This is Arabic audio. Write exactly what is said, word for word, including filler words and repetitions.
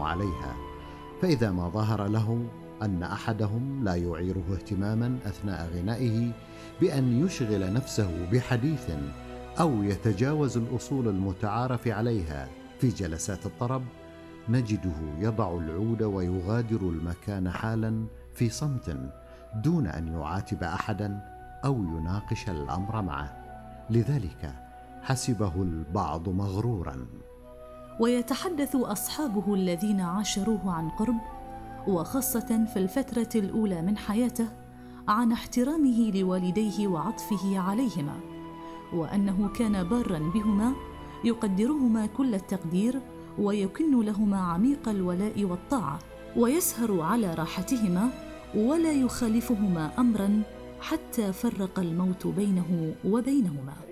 عليها، فإذا ما ظهر له أن أحدهم لا يعيره اهتماما أثناء غنائه بأن يشغل نفسه بحديث أو يتجاوز الأصول المتعارف عليها في جلسات الطرب، نجده يضع العود ويغادر المكان حالا في صمت دون أن يعاتب أحدا أو يناقش الأمر معه، لذلك حسبه البعض مغرورا. ويتحدث أصحابه الذين عاشروه عن قرب، وخاصة في الفترة الأولى من حياته، عن احترامه لوالديه وعطفه عليهما، وأنه كان باراً بهما يقدرهما كل التقدير ويكن لهما عميق الولاء والطاعة، ويسهر على راحتهما ولا يخالفهما أمراً حتى فرق الموت بينه وبينهما.